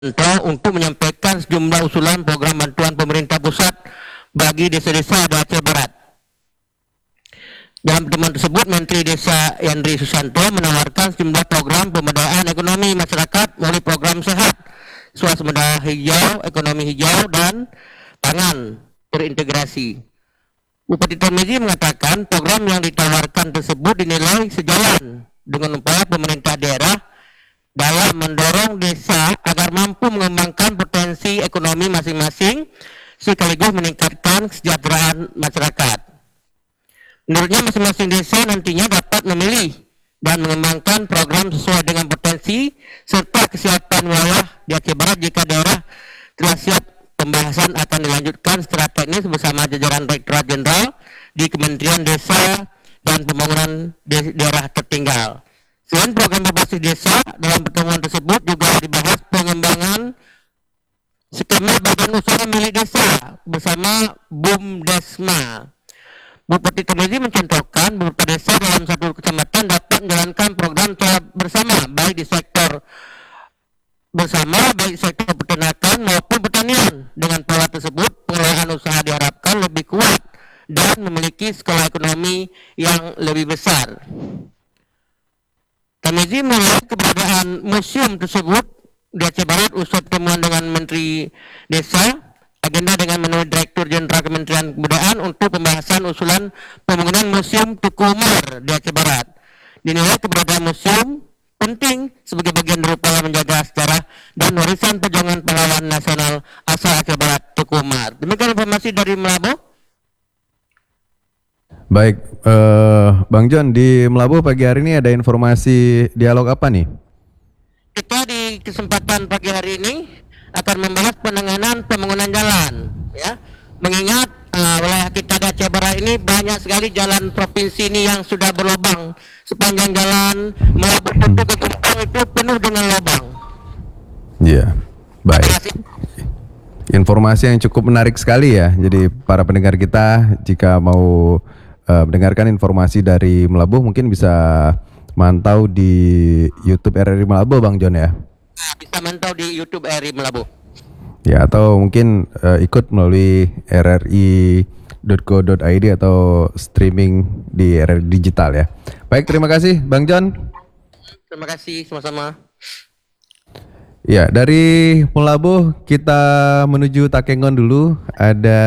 untuk menyampaikan sejumlah usulan program bantuan pemerintah pusat bagi desa-desa di Aceh Barat. Dalam pertemuan tersebut, Menteri Desa Yandri Susanto menawarkan sejumlah program pemberdayaan ekonomi masyarakat melalui program sehat, swasembada hijau, ekonomi hijau, dan pangan terintegrasi. Bupati Tarmizi mengatakan program yang ditawarkan tersebut dinilai sejalan dengan upaya pemerintah daerah dalam mendorong desa agar mampu mengembangkan potensi ekonomi masing-masing sekaligus meningkatkan kesejahteraan masyarakat. Menurutnya masing-masing desa nantinya dapat memilih dan mengembangkan program sesuai dengan potensi serta kesiapan wilayah di Aceh Barat. Jika daerah telah siap, pembahasan akan dilanjutkan secara teknis bersama jajaran Direktorat Jenderal di Kementerian Desa dan Pembangunan Daerah Tertinggal. Selain program berbasis desa, dalam pertemuan tersebut juga dibahas pengembangan skema badan usaha milik desa bersama BUMDesma. Bupati Tarmizi mencontohkan beberapa desa dalam satu kecamatan dapat menjalankan program secara bersama baik di sektor peternakan maupun pertanian. Dengan pola tersebut, pengelolaan usaha diharapkan lebih kuat dan memiliki skala ekonomi yang lebih besar. Tarmizi melihat keberadaan museum tersebut di Aceh Barat usai pertemuan dengan Menteri Desa. Agenda dengan menurut Direktur Jenderal Kementerian Kebudayaan untuk pembahasan usulan pembangunan Museum Tuku Umar di Aceh Barat. Dinilai keberadaan museum penting sebagai bagian dari upaya menjaga sejarah dan warisan perjuangan pahlawan nasional asal Aceh Barat Tuku Umar. Demikian informasi dari Melabuh. Baik, Bang John, di Melabuh pagi hari ini ada informasi dialog apa nih? Kita di kesempatan pagi hari ini akan membahas penanganan pembangunan jalan, ya. Mengingat wilayah kita di Aceh Barat ini banyak sekali jalan provinsi ini yang sudah berlubang. Sepanjang jalan Melabuh ke Kempang itu penuh dengan lubang. Iya, baik. Informasi yang cukup menarik sekali ya. Jadi para pendengar kita jika mau mendengarkan informasi dari Melabuh mungkin bisa mantau di YouTube RRI Melabuh, Bang John ya. Bisa mantau di YouTube RRI Melabuh. Ya, atau mungkin ikut melalui rri.co.id atau streaming di RRI Digital ya. Baik, terima kasih Bang John. Terima kasih, sama-sama. Ya, dari Melabuh kita menuju Takengon dulu. Ada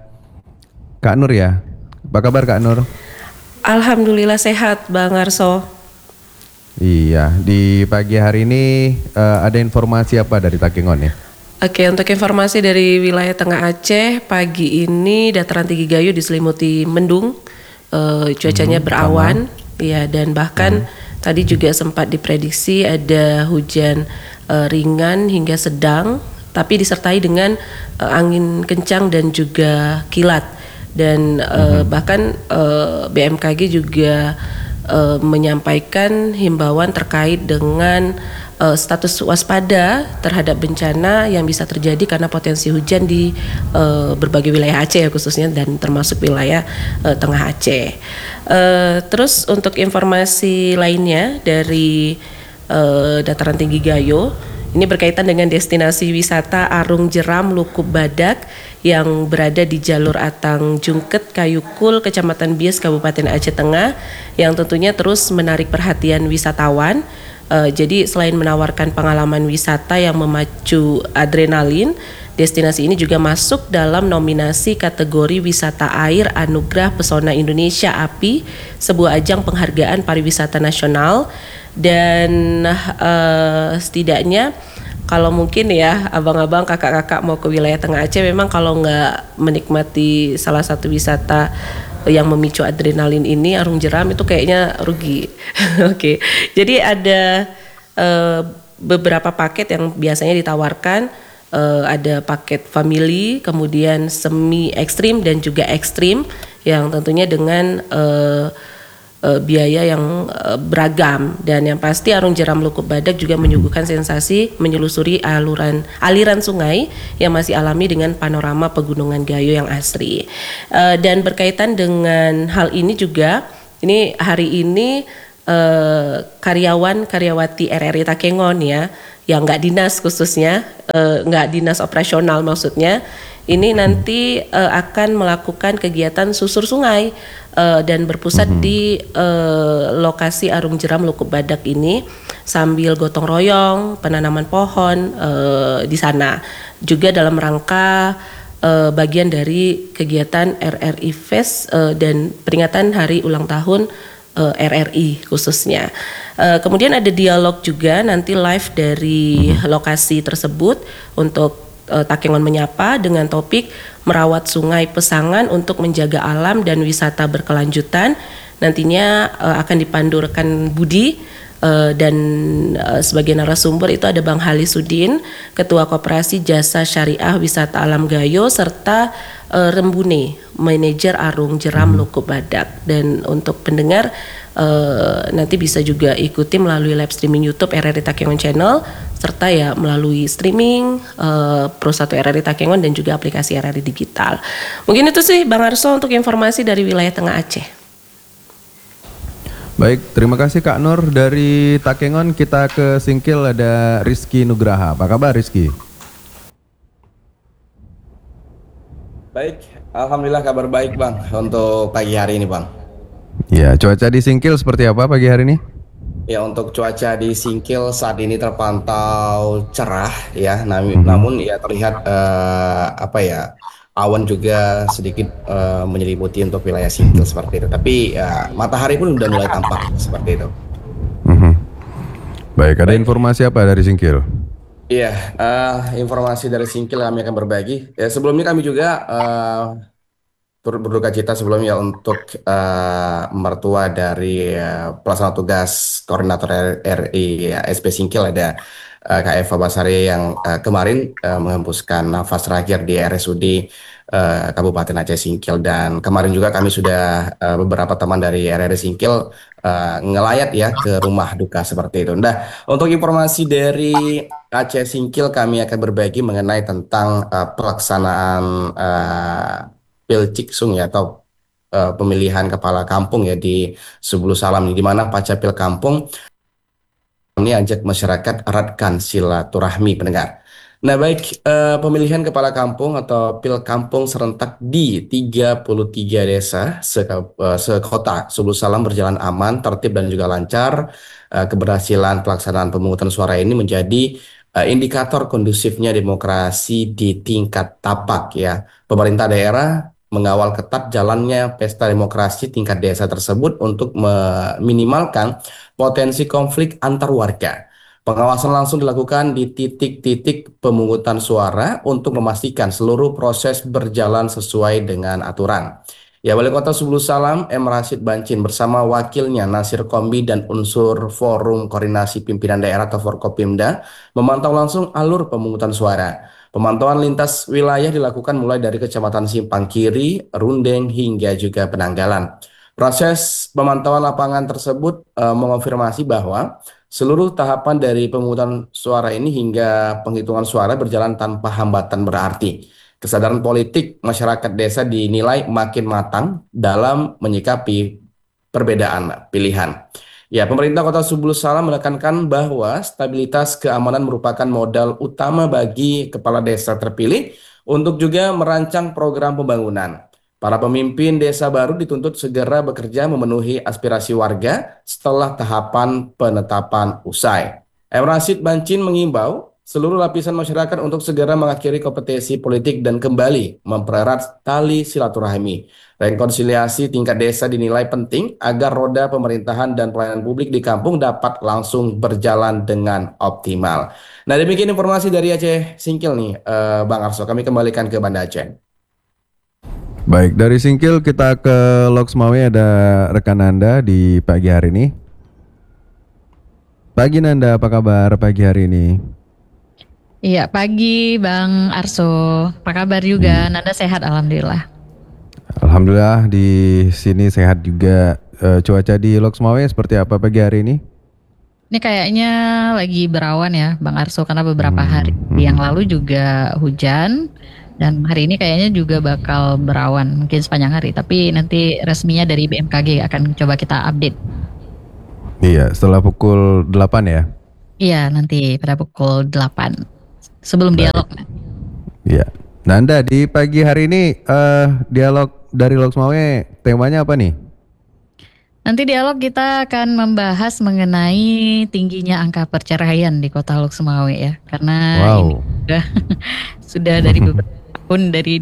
Kak Nur ya. Apa kabar Kak Nur? Alhamdulillah sehat Bang Arso. Iya, di pagi hari ini ada informasi apa dari Takengon ya? Oke, untuk informasi dari wilayah Tengah Aceh, pagi ini dataran tinggi Gayo diselimuti mendung, cuacanya berawan, ya, dan bahkan tadi juga sempat diprediksi ada hujan ringan hingga sedang, tapi disertai dengan angin kencang dan juga kilat, dan bahkan BMKG juga menyampaikan himbauan terkait dengan status waspada terhadap bencana yang bisa terjadi karena potensi hujan di berbagai wilayah Aceh ya, khususnya dan termasuk wilayah Tengah Aceh. Terus untuk informasi lainnya dari dataran tinggi Gayo, ini berkaitan dengan destinasi wisata Arung Jeram Lukub Badak yang berada di jalur Atang Jungket Kayukul, Kecamatan Bies, Kabupaten Aceh Tengah, yang tentunya terus menarik perhatian wisatawan. Jadi selain menawarkan pengalaman wisata yang memacu adrenalin, destinasi ini juga masuk dalam nominasi kategori wisata air Anugerah Pesona Indonesia API, sebuah ajang penghargaan pariwisata nasional. Dan setidaknya kalau mungkin ya abang-abang, kakak-kakak mau ke wilayah Tengah Aceh, memang kalau nggak menikmati salah satu wisata yang memicu adrenalin ini, Arung Jeram, itu kayaknya rugi. Oke, jadi ada beberapa paket yang biasanya ditawarkan. Ada paket family, kemudian semi ekstrim dan juga ekstrim, yang tentunya dengan biaya yang beragam. Dan yang pasti Arung Jeram Lukub Badak juga menyuguhkan sensasi menyelusuri aliran sungai yang masih alami dengan panorama pegunungan Gayo yang asri. Dan berkaitan dengan hal ini juga, ini hari ini karyawati RRI Takengon ya, yang nggak dinas khususnya, nggak dinas operasional maksudnya, ini nanti akan melakukan kegiatan susur sungai dan berpusat di lokasi Arung Jeram Lukuk Badak ini sambil gotong royong, penanaman pohon di sana. Juga dalam rangka bagian dari kegiatan RRI Fest dan peringatan hari ulang tahun RRI khususnya. Kemudian ada dialog juga nanti live dari lokasi tersebut untuk Takengon Menyapa dengan topik merawat sungai Pesangan untuk menjaga alam dan wisata berkelanjutan. Nantinya akan dipandu rekan Budi dan sebagai narasumber itu ada Bang Hali Sudin, Ketua Koperasi Jasa Syariah Wisata Alam Gayo, serta Rembune, Manajer Arung Jeram Lukuk Badak. Dan untuk pendengar nanti bisa juga ikuti melalui live streaming YouTube RRI Takengon Channel, serta ya melalui streaming Pro 1 RRI Takengon dan juga aplikasi RRI Digital. Mungkin itu sih Bang Arso untuk informasi dari wilayah Tengah Aceh. Baik, terima kasih Kak Nur. Dari Takengon kita ke Singkil, ada Rizky Nugraha. Apa kabar Rizky? Baik, alhamdulillah kabar baik Bang untuk pagi hari ini Bang. Ya, cuaca di Singkil seperti apa pagi hari ini? Ya, untuk cuaca di Singkil saat ini terpantau cerah ya, namun ya terlihat awan juga sedikit menyelimuti untuk wilayah Singkil seperti itu. Tapi matahari pun sudah mulai tampak seperti itu. Baik, ada informasi apa dari Singkil? Iya, informasi dari Singkil kami akan berbagi. Ya, sebelumnya kami juga turut berduka cita sebelumnya untuk mertua dari pelaksana tugas koordinator RI SP Singkil, ada Kak Eva Basari yang kemarin menghembuskan nafas terakhir di RSUD Kabupaten Aceh Singkil. Dan kemarin juga kami sudah beberapa teman dari RRI Singkil ngelayat ya ke rumah duka seperti itu. Nah, untuk informasi dari Aceh Singkil kami akan berbagi mengenai tentang pelaksanaan Pilciksung ya, atau pemilihan kepala kampung ya di Sebulu Salam, di mana Pacapil Kampung ini ajak masyarakat eratkan silaturahmi pendengar. Nah baik, pemilihan kepala kampung atau Pil Kampung serentak di 33 desa sekota Sebulu Salam berjalan aman, tertib dan juga lancar. Keberhasilan pelaksanaan pemungutan suara ini menjadi indikator kondusifnya demokrasi di tingkat tapak ya. Pemerintah daerah mengawal ketat jalannya pesta demokrasi tingkat desa tersebut untuk meminimalkan potensi konflik antar warga. Pengawasan langsung dilakukan di titik-titik pemungutan suara untuk memastikan seluruh proses berjalan sesuai dengan aturan. Ya, Wali Kota Sebulu Salam M. Rashid Bancin bersama wakilnya Nasir Kombi dan unsur Forum Koordinasi Pimpinan Daerah atau Forkopimda memantau langsung alur pemungutan suara. Pemantauan lintas wilayah dilakukan mulai dari Kecamatan Simpang Kiri, Rundeng, hingga juga Penanggalan. Proses pemantauan lapangan tersebut mengonfirmasi bahwa seluruh tahapan dari pemungutan suara ini hingga penghitungan suara berjalan tanpa hambatan berarti. Kesadaran politik masyarakat desa dinilai makin matang dalam menyikapi perbedaan pilihan. Ya, pemerintah Kota Sebulu Salam menekankan bahwa stabilitas keamanan merupakan modal utama bagi kepala desa terpilih untuk juga merancang program pembangunan. Para pemimpin desa baru dituntut segera bekerja memenuhi aspirasi warga setelah tahapan penetapan usai. M. Rashid Bancin mengimbau seluruh lapisan masyarakat untuk segera mengakhiri kompetisi politik dan kembali mempererat tali silaturahmi. Rekonsiliasi tingkat desa dinilai penting agar roda pemerintahan dan pelayanan publik di kampung dapat langsung berjalan dengan optimal. Nah, demikian informasi dari Aceh Singkil nih, Bang Arso. Kami kembalikan ke Banda Aceh. Baik, dari Singkil kita ke Loksmawe, ada rekan Nanda di pagi hari ini. Pagi Nanda, apa kabar pagi hari ini? Iya, pagi Bang Arso. Apa kabar juga? Nanda sehat alhamdulillah. Alhamdulillah di sini sehat juga. Cuaca di Loksmawe seperti apa pagi hari ini? Ini kayaknya lagi berawan ya Bang Arso, karena beberapa hari yang lalu juga hujan. Dan hari ini kayaknya juga bakal berawan mungkin sepanjang hari. Tapi nanti resminya dari BMKG akan coba kita update. Iya, setelah pukul 8 ya? Iya, nanti pada pukul 8 sebelum Baik. dialog. Iya. Nanda, di pagi hari ini dialog dari Loksmawe temanya apa nih? Nanti dialog kita akan membahas mengenai tingginya angka perceraian di Kota Lok Sumawe ya. Karena ini Wow. sudah dari beberapa tahun, dari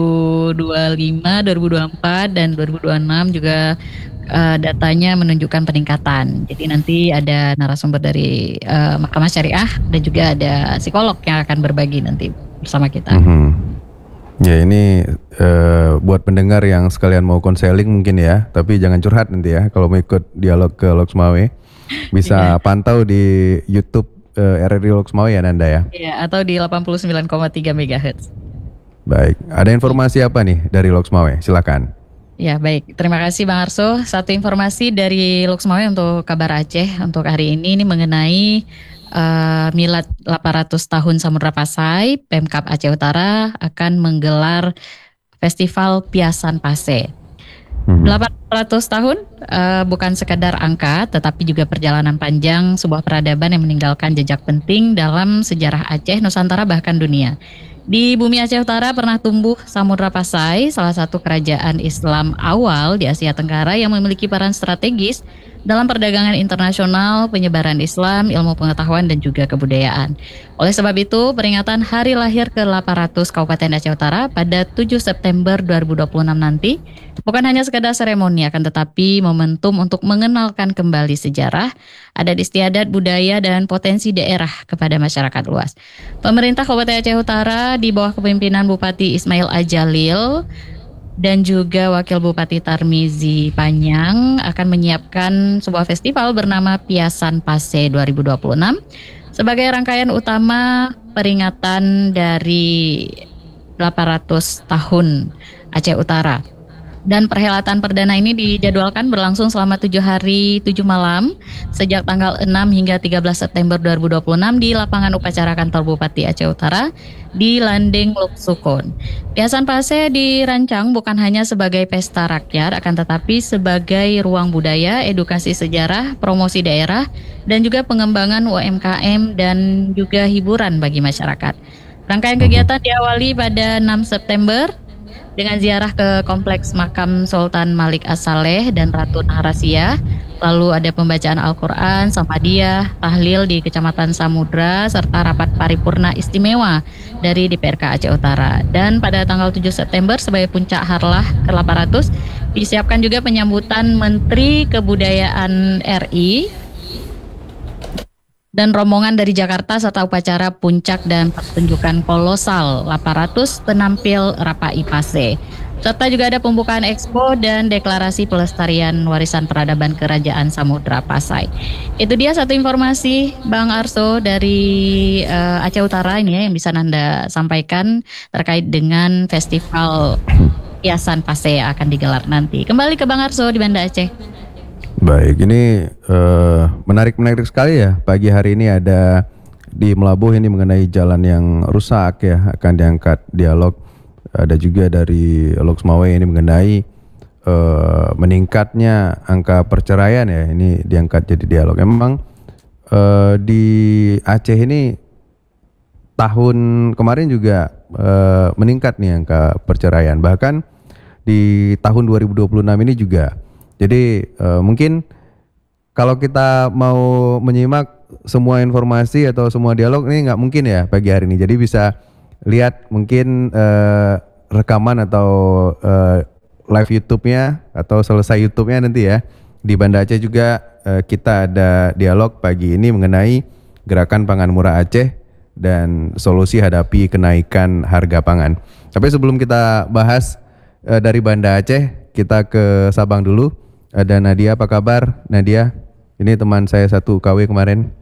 2025, 2024 dan 2026 juga datanya menunjukkan peningkatan. Jadi nanti ada narasumber dari Mahkamah Syariah dan juga ada psikolog yang akan berbagi nanti bersama kita. Ya ini buat pendengar yang sekalian mau konseling mungkin ya, tapi jangan curhat nanti ya kalau mau ikut dialog ke Loksmawe. Bisa pantau di YouTube RRI Loksmawe ya Nanda ya. Iya, atau di 89,3 MHz. Baik, ada informasi apa nih dari Loksmawe? Silakan. Ya baik, terima kasih Bang Arso. Satu informasi dari Loksmawe untuk kabar Aceh untuk hari ini mengenai milad 800 tahun Samudra Pasai. Pemkab Aceh Utara akan menggelar Festival Piasan Pase. 800 tahun bukan sekadar angka, tetapi juga perjalanan panjang sebuah peradaban yang meninggalkan jejak penting dalam sejarah Aceh, Nusantara bahkan dunia. Di bumi Aceh Utara pernah tumbuh Samudra Pasai, salah satu kerajaan Islam awal di Asia Tenggara yang memiliki peran strategis dalam perdagangan internasional, penyebaran Islam, ilmu pengetahuan, dan juga kebudayaan. Oleh sebab itu, peringatan hari lahir ke-800 Kabupaten Aceh Utara pada 7 September 2026 nanti bukan hanya sekadar seremoni, akan tetapi momentum untuk mengenalkan kembali sejarah, adat istiadat, budaya, dan potensi daerah kepada masyarakat luas. Pemerintah Kabupaten Aceh Utara di bawah kepemimpinan Bupati Ismail Ajalil dan juga Wakil Bupati Tarmizi Panyang akan menyiapkan sebuah festival bernama Piasan Pase 2026 sebagai rangkaian utama peringatan dari 800 tahun Aceh Utara. Dan perhelatan perdana ini dijadwalkan berlangsung selama 7 hari 7 malam sejak tanggal 6 hingga 13 September 2026 di lapangan upacara kantor Bupati Aceh Utara di Landing Lok Sukun. Piasan Pase dirancang bukan hanya sebagai pesta rakyat, akan tetapi sebagai ruang budaya, edukasi sejarah, promosi daerah, dan juga pengembangan UMKM dan juga hiburan bagi masyarakat. Rangkaian kegiatan diawali pada 6 September dengan ziarah ke Kompleks Makam Sultan Malik As-Saleh dan Ratu Nahrasia. Lalu ada pembacaan Al-Quran, Samadiyah, tahlil di Kecamatan Samudra, serta rapat paripurna istimewa dari DPRK Aceh Utara. Dan pada tanggal 7 September sebagai puncak harlah ke-800 disiapkan juga penyambutan Menteri Kebudayaan RI dan rombongan dari Jakarta serta upacara puncak dan pertunjukan kolosal 800 penampil Rapai Pase. Serta juga ada pembukaan expo dan deklarasi pelestarian warisan peradaban Kerajaan Samudra Pasai. Itu dia satu informasi Bang Arso dari Aceh Utara ini ya yang bisa Nanda sampaikan terkait dengan festival Piasan Pase yang akan digelar nanti. Kembali ke Bang Arso di Banda Aceh. Baik, ini menarik sekali ya. Pagi hari ini ada di Melabuh ini mengenai jalan yang rusak ya, akan diangkat dialog. Ada juga dari Loksmawe ini mengenai meningkatnya angka perceraian ya, ini diangkat jadi dialog. Memang di Aceh ini tahun kemarin juga meningkat nih angka perceraian. Bahkan di tahun 2026 ini juga. Jadi mungkin kalau kita mau menyimak semua informasi atau semua dialog ini nggak mungkin ya pagi hari ini. Jadi bisa lihat mungkin rekaman atau live YouTube-nya atau selesai YouTube-nya nanti ya. Di Banda Aceh juga kita ada dialog pagi ini mengenai gerakan pangan murah Aceh dan solusi hadapi kenaikan harga pangan. Tapi sebelum kita bahas dari Banda Aceh, kita ke Sabang dulu. Ada Nadia, apa kabar Nadia? Ini teman saya satu KW kemarin.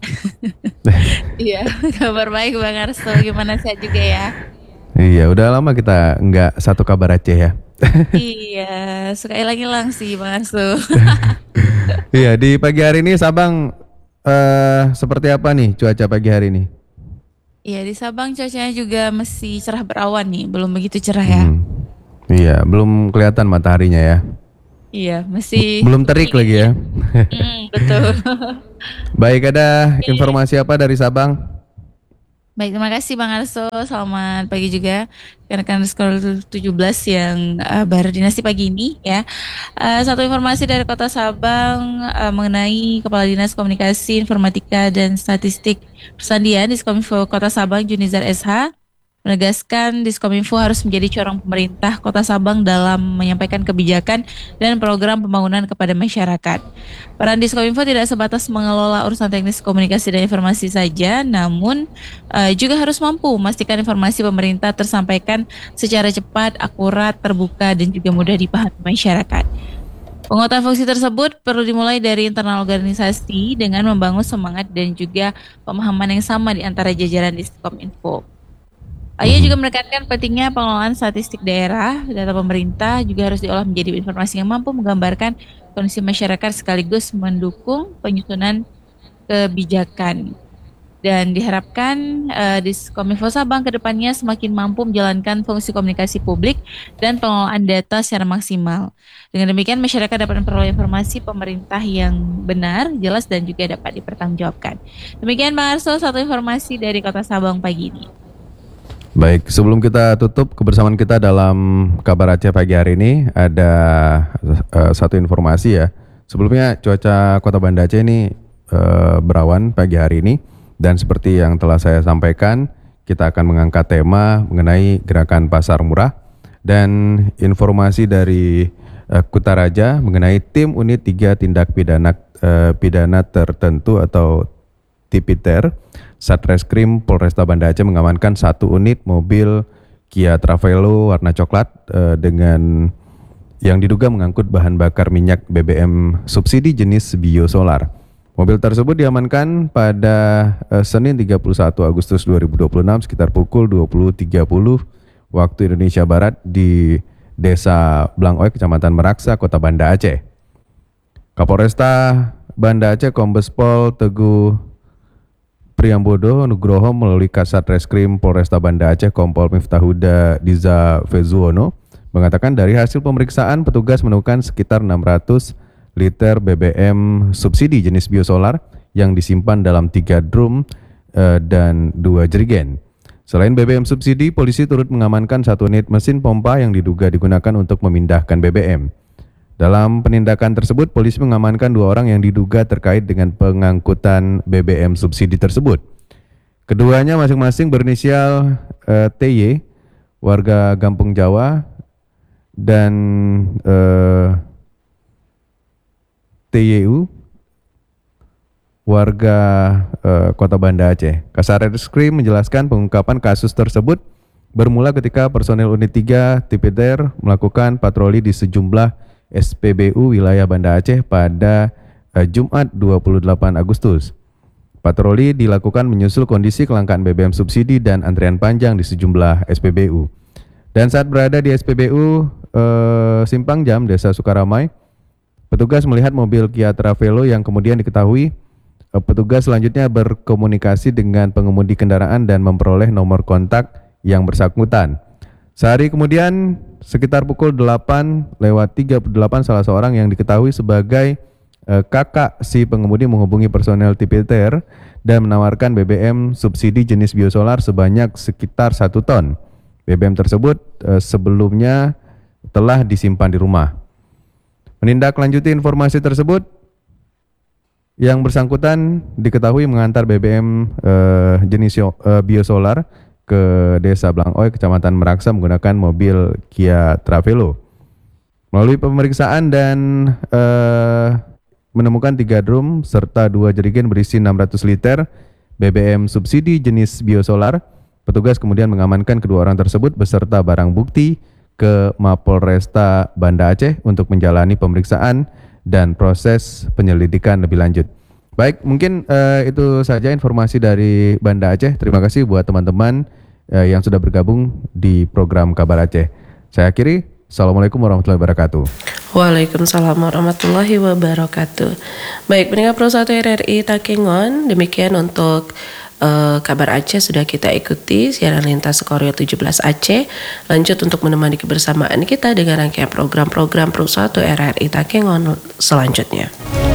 Iya, kabar baik Bang Arso. Gimana sehat juga ya? Iya, udah lama kita nggak satu kabar Aceh ya. Iya, suka hilang-hilang sih Bang Arso. Iya, di pagi hari ini Sabang seperti apa nih cuaca pagi hari ini? Iya, di Sabang cuacanya juga masih cerah berawan nih, belum begitu cerah ya. Iya, belum kelihatan mataharinya ya. Iya, masih Belum terik lagi ya. betul. Baik, ada informasi apa dari Sabang? Baik, terima kasih Bang Arso. Selamat pagi juga rekan-rekan Skor 17 yang berdinasti pagi ini ya. Satu informasi dari Kota Sabang mengenai Kepala Dinas Komunikasi, Informatika dan Statistik Persandian Diskominfo Kota Sabang Junizar SH menegaskan Diskominfo harus menjadi corong pemerintah Kota Sabang dalam menyampaikan kebijakan dan program pembangunan kepada masyarakat. Peran Diskominfo tidak sebatas mengelola urusan teknis komunikasi dan informasi saja, namun juga harus mampu memastikan informasi pemerintah tersampaikan secara cepat, akurat, terbuka, dan juga mudah dipahami masyarakat. Penguatan fungsi tersebut perlu dimulai dari internal organisasi dengan membangun semangat dan juga pemahaman yang sama di antara jajaran Diskominfo. Ia juga menekankan pentingnya pengelolaan statistik daerah, data pemerintah juga harus diolah menjadi informasi yang mampu menggambarkan kondisi masyarakat sekaligus mendukung penyusunan kebijakan. Dan diharapkan Diskominfo Sabang ke depannya semakin mampu menjalankan fungsi komunikasi publik dan pengelolaan data secara maksimal. Dengan demikian masyarakat dapat memperoleh informasi pemerintah yang benar, jelas dan juga dapat dipertanggungjawabkan. Demikian Bang Arso, satu informasi dari Kota Sabang pagi ini. Baik, sebelum kita tutup kebersamaan kita dalam Kabar Aceh pagi hari ini, ada satu informasi ya. Sebelumnya cuaca Kota Banda Aceh ini berawan pagi hari ini, dan seperti yang telah saya sampaikan, kita akan mengangkat tema mengenai gerakan pasar murah dan informasi dari Kutaraja mengenai tim unit 3 tindak pidana tertentu atau Tipiter. Satreskrim Polresta Banda Aceh mengamankan 1 unit mobil Kia Travelo warna coklat dengan yang diduga mengangkut bahan bakar minyak BBM subsidi jenis biosolar. Mobil tersebut diamankan pada Senin 31 Agustus 2026 sekitar pukul 20.30 waktu Indonesia Barat di Desa Blangoy, Kecamatan Meraksa, Kota Banda Aceh. Kapolresta Banda Aceh Kombes Pol Teguh Priambodo Nugroho melalui Kasat Reskrim Polresta Banda Aceh Kompol Miftahuda Diza Fezuono mengatakan dari hasil pemeriksaan petugas menemukan sekitar 600 liter BBM subsidi jenis biosolar yang disimpan dalam 3 drum dan 2 jerigen. Selain BBM subsidi, polisi turut mengamankan 1 unit mesin pompa yang diduga digunakan untuk memindahkan BBM. Dalam penindakan tersebut, polisi mengamankan 2 orang yang diduga terkait dengan pengangkutan BBM subsidi tersebut. Keduanya masing-masing berinisial TY, warga Gampung Jawa, dan TYU, warga Kota Banda Aceh. Kasat Reskrim menjelaskan pengungkapan kasus tersebut bermula ketika personel unit 3 Tipiter melakukan patroli di sejumlah SPBU wilayah Banda Aceh pada Jumat 28 Agustus. Patroli dilakukan menyusul kondisi kelangkaan BBM subsidi dan antrian panjang di sejumlah SPBU. Dan saat berada di SPBU Simpang Jam, Desa Sukaramai, petugas melihat mobil Kia Travelo yang kemudian diketahui petugas selanjutnya berkomunikasi dengan pengemudi kendaraan dan memperoleh nomor kontak yang bersangkutan. Sehari kemudian, sekitar pukul 8:38 salah seorang yang diketahui sebagai kakak si pengemudi menghubungi personel Tipiter dan menawarkan BBM subsidi jenis biosolar sebanyak sekitar 1 ton. BBM tersebut sebelumnya telah disimpan di rumah. Menindaklanjuti informasi tersebut, yang bersangkutan diketahui mengantar BBM jenis biosolar ke Desa Blangoy, Kecamatan Meraksa menggunakan mobil Kia Travelo. Melalui pemeriksaan dan menemukan 3 drum serta 2 jerigen berisi 600 liter BBM subsidi jenis biosolar, petugas kemudian mengamankan kedua orang tersebut beserta barang bukti ke Mapolresta Banda Aceh untuk menjalani pemeriksaan dan proses penyelidikan lebih lanjut. Baik, mungkin itu saja informasi dari Banda Aceh. Terima kasih buat teman-teman yang sudah bergabung di program Kabar Aceh. Saya akhiri. Assalamualaikum warahmatullahi wabarakatuh. Waalaikumsalam warahmatullahi wabarakatuh. Baik, pendengar Pro 1 RRI Takengon, demikian untuk Kabar Aceh sudah kita ikuti siaran lintas Koreo 17 Aceh. Lanjut untuk menemani kebersamaan kita dengan rangkaian program-program Pro 1 RRI Takengon selanjutnya.